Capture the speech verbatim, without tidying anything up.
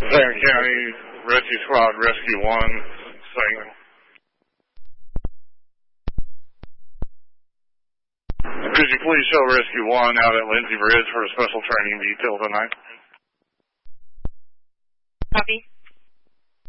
Tarrant County Rescue Squad, Rescue one, signal. Could you please show Rescue one out at Lindsay Bridge for a special training detail tonight? Copy.